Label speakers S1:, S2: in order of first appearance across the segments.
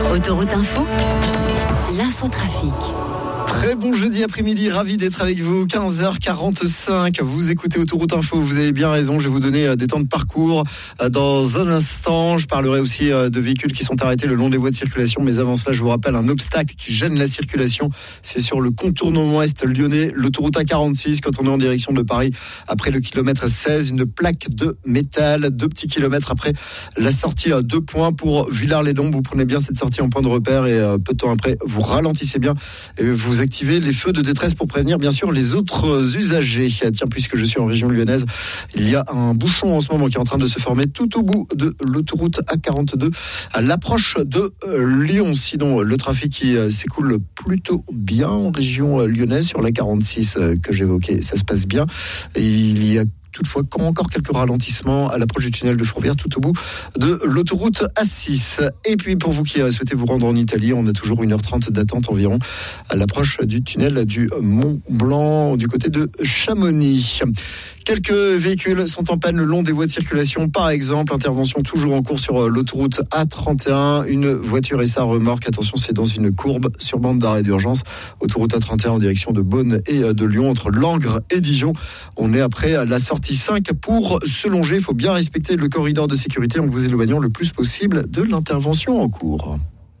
S1: Autoroute Info, l'infotrafic.
S2: Très bon jeudi après-midi, ravi d'être avec vous, 15h45, vous écoutez Autoroute Info, vous avez bien raison, je vais vous donner des temps de parcours dans un instant. Je parlerai aussi de véhicules qui sont arrêtés le long des voies de circulation, mais avant cela je vous rappelle un obstacle qui gêne la circulation, c'est sur le contournement ouest lyonnais, l'autoroute A46 quand on est en direction de Paris, après le kilomètre 16, une plaque de métal, 2 petits kilomètres après la sortie à 2 points pour Villars-les-Dombes. Vous prenez bien cette sortie en point de repère et peu de temps après vous ralentissez bien et vous activez les feux de détresse pour prévenir bien sûr les autres usagers. Tiens, puisque je suis en région lyonnaise, il y a un bouchon en ce moment qui est en train de se former tout au bout de l'autoroute A42 à l'approche de Lyon. Sinon, le trafic qui s'écoule plutôt bien en région lyonnaise sur la 46 que j'évoquais, ça se passe bien. Et il y a toutefois encore quelques ralentissements à l'approche du tunnel de Fourvière tout au bout de l'autoroute A6. Et puis pour vous qui souhaitez vous rendre en Italie, on a toujours 1h30 d'attente environ à l'approche du tunnel du Mont Blanc du côté de Chamonix. Quelques véhicules sont en panne le long des voies de circulation. Par exemple, intervention toujours en cours sur l'autoroute A31. Une voiture et sa remorque. Attention, c'est dans une courbe sur bande d'arrêt d'urgence. Autoroute A31 en direction de Beaune et de Lyon, entre Langres et Dijon. On est après la sortie 5 pour se longer. Il faut bien respecter le corridor de sécurité en vous éloignant le plus possible de l'intervention en cours.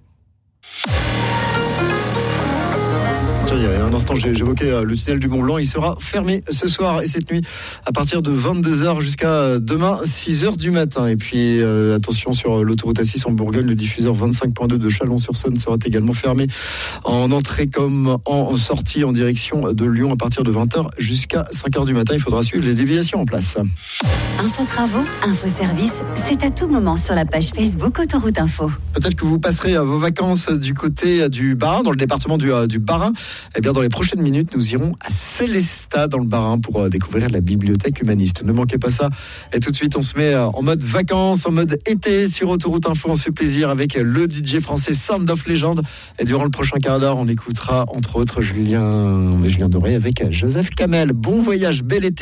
S2: Il y a un instant, j'évoquais le tunnel du Mont Blanc. Il sera fermé ce soir et cette nuit à partir de 22h jusqu'à demain 6h du matin. Et puis attention sur l'autoroute A6 en Bourgogne, le diffuseur 25.2 de Chalon-sur-Saône sera également fermé en entrée comme en sortie en direction de Lyon à partir de 20h jusqu'à 5h du matin. Il faudra suivre les déviations en place.
S1: Info travaux, info service, c'est à tout moment sur la page Facebook Autoroute Info.
S2: Peut-être que vous passerez vos vacances du côté du Bas-Rhin, dans le département du Bas-Rhin. Eh bien, dans les prochaines minutes, nous irons à Célestat, dans le Bas-Rhin, pour découvrir la bibliothèque humaniste. Ne manquez pas ça. Et tout de suite, on se met en mode vacances, en mode été sur Autoroute Info. On se fait plaisir avec le DJ français Sound of Legend. Et durant le prochain quart d'heure, on écoutera, entre autres, Julien Doré avec Joseph Kamel. Bon voyage, bel été.